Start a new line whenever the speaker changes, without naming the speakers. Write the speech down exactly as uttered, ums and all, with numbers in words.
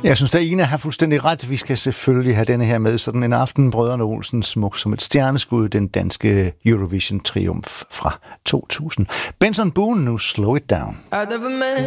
Jeg synes, at Ina har fuldstændig ret. Vi skal selvfølgelig have denne her med. Sådan en aften, Brødrene Olsen, smuk som et stjerneskud, den danske Eurovision-triumf fra to tusind. Benson Boone, nu Slow It Down.